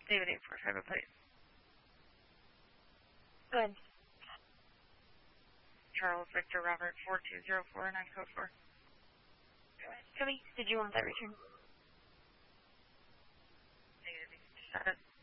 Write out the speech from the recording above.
David 845, plate. Good. Charles Victor Robert 42049 code 4. Copy. Did you want that return? Negative.